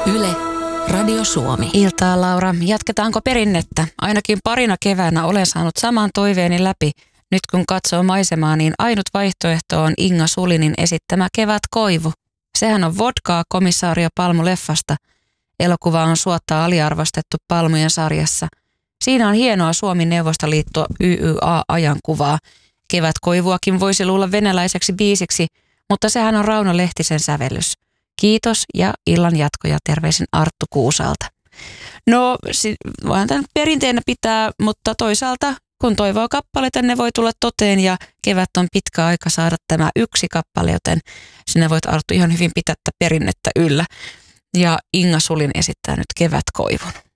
Yle, Radio Suomi. Iltaa, Laura. Jatketaanko perinnettä? Ainakin parina keväänä olen saanut saman toiveeni läpi. Nyt kun katsoo maisemaa, niin ainut vaihtoehto on Inga Sulinin esittämä Kevätkoivu. Sehän on vodkaa Komissaario Palmu-leffasta. Elokuva on suotta aliarvostettu Palmujen sarjassa. Siinä on hienoa Suomi-Neuvostoliitto YYA-ajankuvaa. Kevätkoivuakin voisi luulla venäläiseksi biisiksi, mutta sehän on Rauno Lehtisen sävellys. Kiitos ja illan jatkoja, terveisin Arttu Kuusalta. No, voihan tämän perinteenä pitää, mutta toisaalta kun toivoo kappaleita, ne voi tulla toteen ja kevät on pitkä aika saada tämä yksi kappale, joten sinä voit, Arttu, ihan hyvin pitää tätä perinnettä yllä. Ja Inga Sulin esittää nyt Kevätkoivun.